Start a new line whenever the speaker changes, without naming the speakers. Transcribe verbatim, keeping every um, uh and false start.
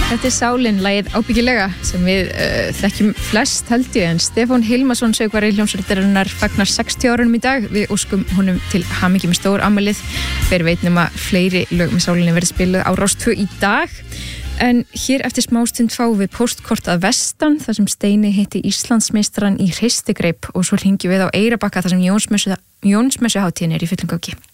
Þetta er Sálin, lagið Ábyggilega sem við uh, þekkjum flest held ég, en Stefán Hilmarsson söngvari hljómsveitarinnar fagnar sextíu árunum í dag. Við óskum honum til hamingju með stór afmælið. Hver veit nema fleiri lög með Sálinni verið spiluð á Rás tvö í dag. En hér eftir smástund fáum við póstkort að vestan þar sem Steini hitti Íslandsmeistarann í hristigreip og svo hringjum við á Eyrarbakka þar sem Jónsmessu, Jónsmessuhátíðin er í fullum gangi.